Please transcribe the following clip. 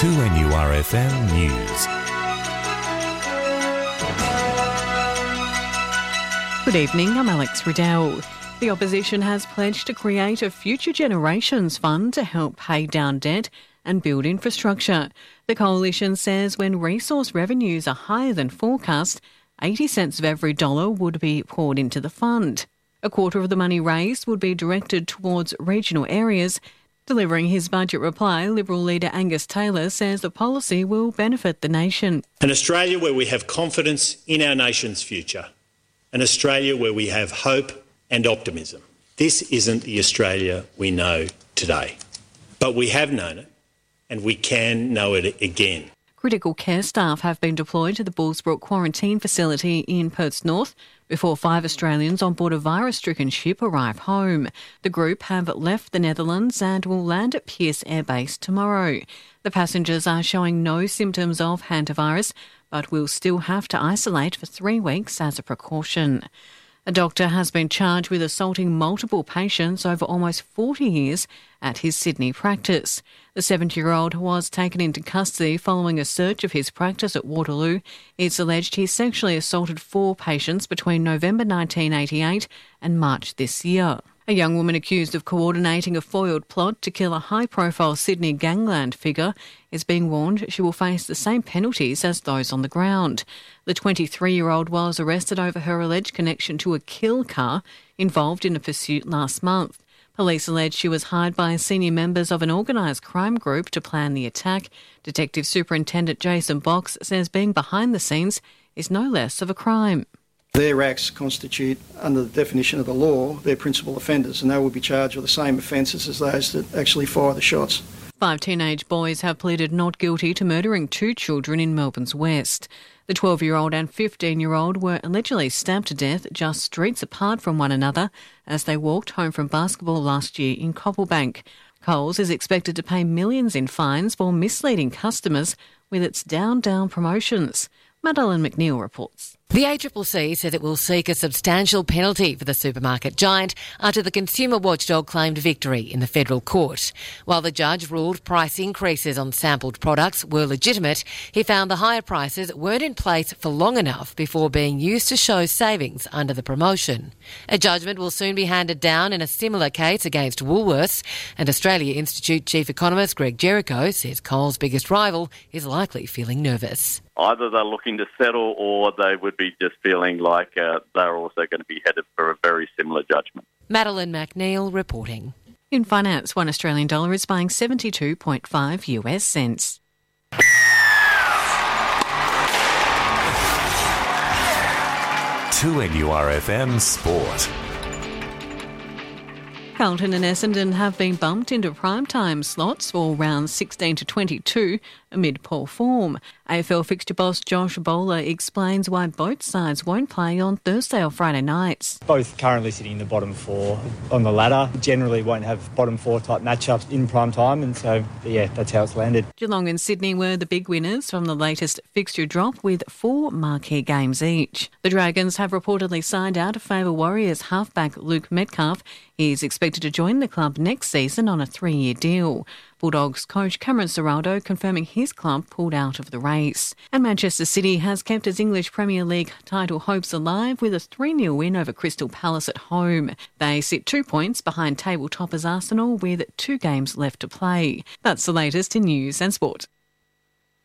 2NURFM News. Good evening, I'm Alex Riddell. The opposition has pledged to create a Future Generations Fund to help pay down debt and build infrastructure. The coalition says when resource revenues are higher than forecast, 80 cents of every dollar would be poured into the fund. A quarter of the money raised would be directed towards regional areas. Delivering his budget reply, Liberal leader Angus Taylor says the policy will benefit the nation. An Australia where we have confidence in our nation's future. An Australia where we have hope and optimism. This isn't the Australia we know today, but we have known it and we can know it again. Critical care staff have been deployed to the Bullsbrook quarantine facility in Perth's north before 5 Australians on board a virus-stricken ship arrive home. The group have left the Netherlands and will land at Pearce Air Base tomorrow. The passengers are showing no symptoms of hantavirus, but will still have to isolate for 3 weeks as a precaution. A doctor has been charged with assaulting multiple patients over almost 40 years at his Sydney practice. The 70-year-old was taken into custody following a search of his practice at Waterloo. It's alleged he sexually assaulted 4 patients between November 1988 and March this year. A young woman accused of coordinating a foiled plot to kill a high-profile Sydney gangland figure is being warned she will face the same penalties as those on the ground. The 23-year-old was arrested over her alleged connection to a kill car involved in a pursuit last month. Police allege she was hired by senior members of an organised crime group to plan the attack. Detective Superintendent Jason Box says being behind the scenes is no less of a crime. Their acts constitute, under the definition of the law, their principal offenders, and they will be charged with the same offences as those that actually fire the shots. 5 teenage boys have pleaded not guilty to murdering 2 children in Melbourne's West. The 12-year-old and 15-year-old were allegedly stabbed to death just streets apart from one another as they walked home from basketball last year in Cobblebank. Coles is expected to pay millions in fines for misleading customers with its down promotions. Madeline McNeil reports. The ACCC said it will seek a substantial penalty for the supermarket giant after the consumer watchdog claimed victory in the federal court. While the judge ruled price increases on sampled products were legitimate, he found the higher prices weren't in place for long enough before being used to show savings under the promotion. A judgment will soon be handed down in a similar case against Woolworths, and Australia Institute Chief Economist Greg Jericho says Coles' biggest rival is likely feeling nervous. Either they're looking to settle or they would be just feeling like they're also going to be headed for a very similar judgment. Madeline McNeil reporting. In finance, $1 Australian dollar is buying 72.5 US cents. To NURFM Sport. Carlton and Essendon have been bumped into prime-time slots for rounds 16 to 22 amid poor form. AFL fixture boss Josh Bowler explains why both sides won't play on Thursday or Friday nights. Both currently sitting in the bottom 4 on the ladder. Generally won't have bottom 4 type matchups in prime time, and so, that's how it's landed. Geelong and Sydney were the big winners from the latest fixture drop with 4 marquee games each. The Dragons have reportedly signed out of favour Warriors halfback Luke Metcalf. He's expected to join the club next season on a 3-year deal. Bulldogs coach Cameron Ciraldo confirming his club pulled out of the race. And Manchester City has kept its English Premier League title hopes alive with a 3-0 win over Crystal Palace at home. They sit 2 points behind table toppers Arsenal with 2 games left to play. That's the latest in news and sport.